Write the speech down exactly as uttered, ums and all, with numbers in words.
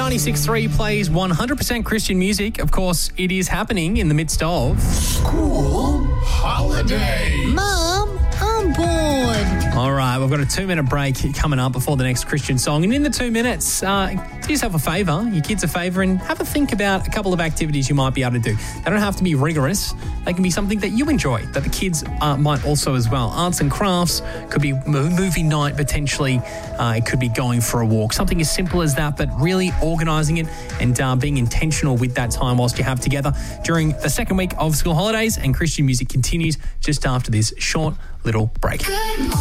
ninety-six point three plays one hundred percent Christian music. Of course, it is happening in the midst of school holiday. Mum, I'm bored. All right, we've got a two-minute break coming up before the next Christian song. And in the two minutes, uh, do yourself a favour, your kids a favour, and have a think about a couple of activities you might be able to do. They don't have to be rigorous. They can be something that you enjoy, that the kids uh, might also as well. Arts and crafts, could be movie night potentially. Uh, it could be going for a walk. Something as simple as that, but really organising it and uh, being intentional with that time whilst you have together during the second week of school holidays. And Christian music continues just after this short little break.